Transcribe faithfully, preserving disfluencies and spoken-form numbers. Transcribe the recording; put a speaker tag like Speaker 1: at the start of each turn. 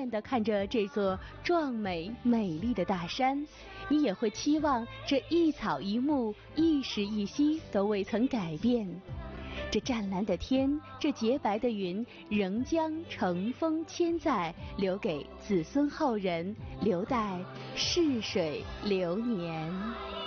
Speaker 1: 恋地看着这座壮美美丽的大山，你也会期望这一草一木、一时一息都未曾改变。这湛蓝的天，这洁白的云，仍将乘风千载，留给子孙后人，留待逝水流年。